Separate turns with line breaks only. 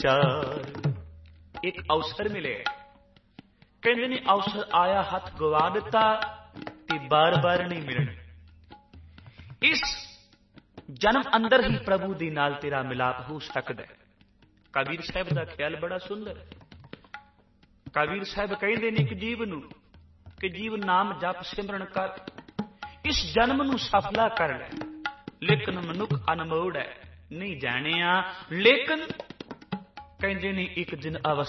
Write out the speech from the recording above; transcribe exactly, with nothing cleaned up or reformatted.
ਚਾਰ ਇੱਕ ਅਵਸਰ ਮਿਲਿਆ, ਕਹਿੰਦੇ ਨੇ ਅਵਸਰ ਆਇਆ ਹੱਥ ਗਵਾ ਦਿੱਤਾ ਤੇ ਬਾਰ ਬਾਰ ਨਹੀਂ ਮਿਲਣਾ। ਇਸ ਜਨਮ ਅੰਦਰ ਹੀ ਪ੍ਰਭੂ ਦੇ ਨਾਲ ਤੇਰਾ ਮਿਲਾਪ ਹੋ ਸਕਦਾ ਹੈ। ਕਬੀਰ ਸਾਹਿਬ ਦਾ ਖਿਆਲ ਬੜਾ ਸੁੰਦਰ ਹੈ। ਕਬੀਰ ਸਾਹਿਬ ਕਹਿੰਦੇ ਨੇ ਕਿ ਜੀਵ ਨੂੰ ਕਿ ਜੀਵ ਨਾਮ ਜਪ ਸਿਮਰਨ ਕਰ, ਇਸ ਜਨਮ ਨੂੰ ਸਫਲਾ ਕਰ ਲੈ, ਲੇਕਿਨ ਮਨੁੱਖ ਅਨਮੋੜ ਹੈ, ਨਹੀਂ ਜਾਣਿਆ। ਲੇਕਿਨ ਕਹਿੰਦੇ ਨੇ ਇੱਕ ਦਿਨ ਅਵਸਥਾ